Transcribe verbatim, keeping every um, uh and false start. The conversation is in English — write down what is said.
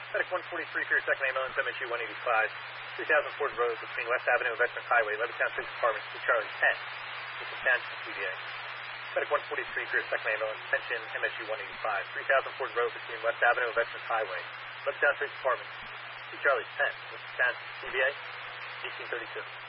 Medic one forty-three for your second ambulance, M S U one eighty-five, three thousand Ford Road between West Avenue and Veterans Highway, Levittown Police Department, to Charlie ten, with the Sanson C V A. Medic one forty-three for your second ambulance, attention M S U one eighty-five, three thousand Ford Road between West Avenue and Veterans Highway, Levittown Police Department, to Charlie ten, with the Sanson C V A, eighteen thirty-two.